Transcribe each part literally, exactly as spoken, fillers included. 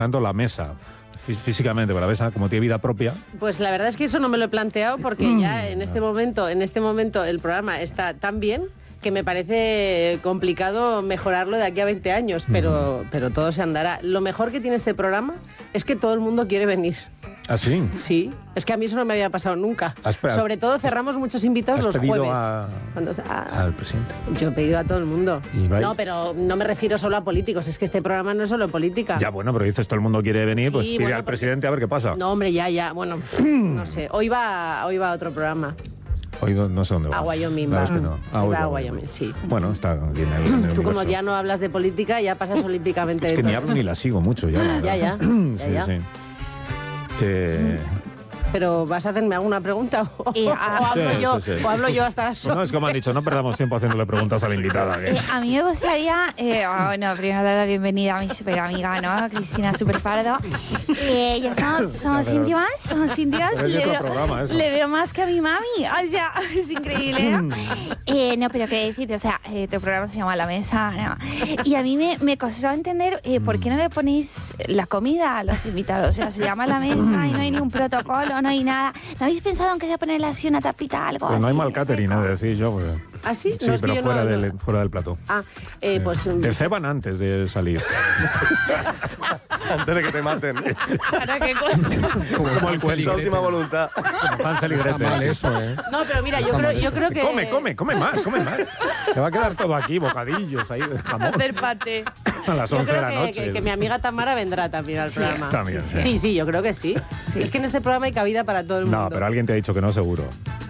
la mesa físicamente, pero la mesa como tiene vida propia. Pues la verdad es que eso no me lo he planteado porque ya en este momento, en este momento el programa está tan bien que me parece complicado mejorarlo de aquí a veinte años, pero, pero todo se andará. Lo mejor que tiene este programa es que todo el mundo quiere venir. ¿Ah, sí? Sí, es que a mí eso no me había pasado nunca. Sobre todo cerramos muchos invitados los jueves. A... Cuando, a... al presidente? Yo he pedido a todo el mundo. No, pero no me refiero solo a políticos, es que este programa no es solo política. Ya, bueno, pero dices todo el mundo quiere venir, sí, pues pide bueno, al presidente porque... a ver qué pasa. No, hombre, ya, ya, bueno, no sé. Hoy va, hoy va a otro programa. Hoy no, no sé dónde va. A Wyoming va. Es que no. Ah, va a Wyoming, sí. Bueno, está aquí en el, en el Tú como ya no hablas de política, ya pasas olímpicamente es de que todo. ni hablo ni la sigo mucho ya. Ya, ya, sí, ya, ya. Sí. Eh... Pero ¿vas a hacerme alguna pregunta? ¿O, eh, o, hablo, sí, yo, sí, sí. o hablo yo hasta las pues no, es como han dicho, no perdamos tiempo haciéndole preguntas a la invitada. ¿eh? Eh, a mí me gustaría, eh, bueno, primero dar la bienvenida a mi super amiga, ¿no? Cristina Superpardo. Eh, ya somos, somos pero, íntimas, somos íntimas. Es Le, otro veo, programa, eso. le veo más que a mi mami, o sea, es increíble, ¿no? eh, no, pero qué decirte, o sea, eh, tu programa se llama La Mesa, ¿no? Y a mí me, me costó entender eh, por qué no le ponéis la comida a los invitados. O sea, se llama La Mesa y no hay ni un protocolo, no hay nada. ¿No habéis pensado en que se ponerle así una tapita, algo pues así? No hay mal catering, es decir, yo... Pues... ¿Ah, sí? Sí, no, es pero que yo fuera, no, del, no. fuera del plató. Ah, eh, pues... Eh, te ceban antes de salir. Antes de que te maten. Para que como, como el cuento. La última voluntad. Como Hansel y Gretel. Mal eso, ¿eh? No, pero mira, yo creo, yo creo que... Come, come, come más, come más. Se va a quedar todo aquí, bocadillos ahí de jamón. Hacer pate. A las yo once de creo la que, noche. que, que mi amiga Tamara vendrá también al Sí, programa. También, sí, sí. sí, sí, yo creo que sí. sí. Es que en este programa hay cabida para todo el mundo. No, pero alguien te ha dicho que no, seguro.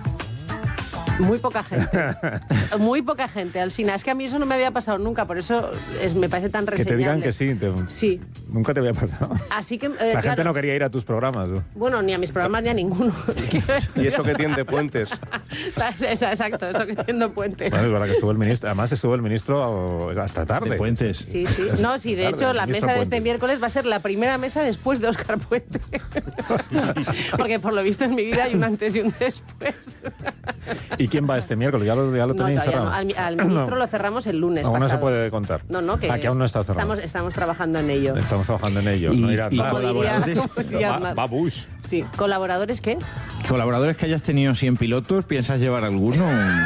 Muy poca gente. Muy poca gente, Alsina. Es que a mí eso no me había pasado nunca, por eso es, me parece tan Que reseñable. te digan que sí. Te... Sí. Nunca te había pasado. Así que... Eh, La claro, gente no quería ir a tus programas. ¿No? Bueno, ni a mis programas ni a ninguno. Y eso que tiende puentes. Exacto, eso que tiende puentes. Bueno, es verdad que estuvo el ministro. Además estuvo el ministro hasta tarde. De Puentes. Sí, sí. No, sí, de hecho, la mesa de este miércoles va a ser la primera mesa después de Óscar Puente. Porque por lo visto en mi vida hay un antes y un después. ¿Y quién va este miércoles? ¿Ya lo, ya lo No, tenéis todavía cerrado? no. Al, al ministro No. lo cerramos el lunes Aún no pasado. se puede contar. No, no, que, ah, que aún no está cerrado. Estamos, estamos trabajando en ello. Estamos trabajando en ello. Y, no irá y nada. colaboradores, Como diría Va, Aznar. va Bush. Sí, ¿colaboradores qué? colaboradores que hayas tenido cien pilotos, ¿piensas llevar alguno?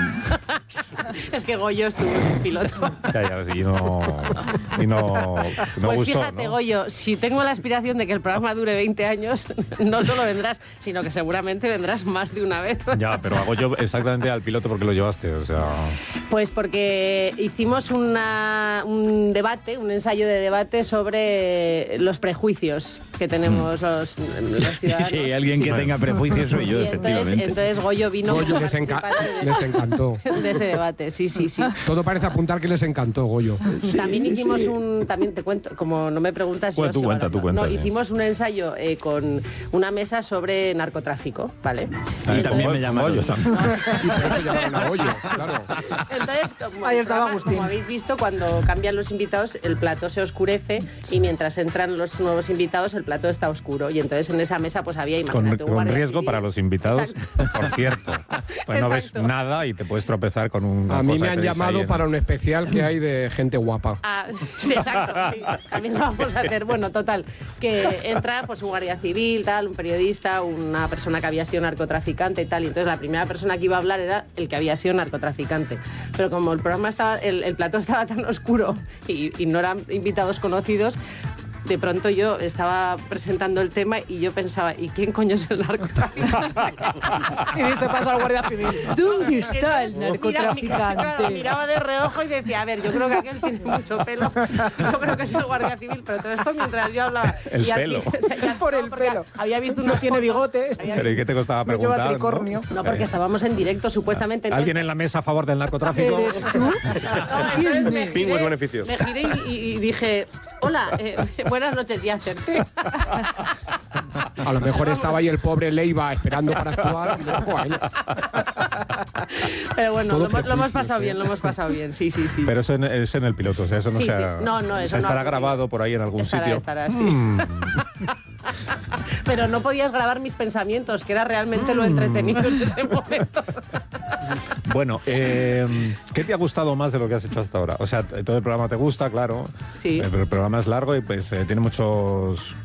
Es que Goyo estuvo en piloto. Ya, ya, sí, y no, y no, no Pues gustó, fíjate, ¿no? Goyo, si tengo la aspiración de que el programa dure veinte años, no solo vendrás, sino que seguramente vendrás más de una vez. Ya, pero hago yo exactamente al piloto porque lo llevaste, o sea... Pues porque hicimos una, un debate, un ensayo de debate sobre los prejuicios que tenemos Mm. los, los ciudadanos. Sí, alguien que Sí. tenga prejuicios soy yo, Y entonces, efectivamente. entonces Goyo vino Goyo como les, enca- participante les de, encantó. de ese debate, sí, sí, sí. Todo parece apuntar que les encantó, Goyo. También hicimos un, también te cuento, como no me preguntas, Bueno, yo tú sigo cuenta, tú hablando. cuenta, No, sí. hicimos un ensayo eh, con una mesa sobre narcotráfico, ¿vale? A mí Y también me entonces- llamaron. Goyo también. Y por eso llamaron a Goyo, claro. Entonces, como, Ahí el estaba programa, Agustín. como habéis visto, cuando cambian los invitados, el plato se oscurece y mientras entran los nuevos invitados, el plato está oscuro. Y entonces en esa mesa pues había, Con, imagínate, un con guardia riesgo civil. para los invitados, Exacto. por cierto. Pues no ves Exacto. nada y te puedes tropezar con un... A mí me han llamado para un especial que hay de gente guapa. Ah, sí, exacto, sí, también lo vamos a hacer. Bueno, total, que entra pues un guardia civil, tal, un periodista, una persona que había sido narcotraficante y tal, y entonces la primera persona que iba a hablar era el que había sido narcotraficante. Pero como el programa estaba, el, el plató estaba tan oscuro y, y no eran invitados conocidos, de pronto yo estaba presentando el tema y yo pensaba, ¿y quién coño es el narcotraficante? Y diste paso al guardia civil. ¿Dónde está el Entonces, mira, narcotraficante? miraba de reojo y decía, a ver, yo creo que aquel tiene mucho pelo. Yo creo que es el guardia civil, pero todo esto mientras yo hablaba. El y al pelo. fin- o sea, ya- Por no, el porque pelo. Había visto No unas tiene fotos, bigote. había ¿Pero y qué te costaba No lleva preguntar? tricornio. No, porque estábamos en directo, supuestamente. entonces- ¿Alguien en la mesa a favor del narcotráfico? ¿Eres tú? No, entonces me Pingües giré, beneficios. me giré y, y- y dije, hola, eh, buenas noches, y acerté. A lo mejor estaba ahí el pobre Leiva esperando para actuar y le tocó a él. Pero bueno, Todo lo, hemos- lo hemos prejuicios, pasado ¿eh? bien, lo hemos pasado bien, sí, sí, sí. Pero eso en- es en el piloto, o sea, eso no Sí, se sí. ha- No, no, o eso sea, no estará ha ocurrido. grabado por ahí en algún Estará, sitio. estará, sí. Mm. Pero no podías grabar mis pensamientos, que era realmente lo entretenido en ese momento. Bueno, eh, ¿qué te ha gustado más de lo que has hecho hasta ahora? O sea, todo el programa te gusta, claro. Sí. Eh, pero el programa es largo y pues eh, tiene muchos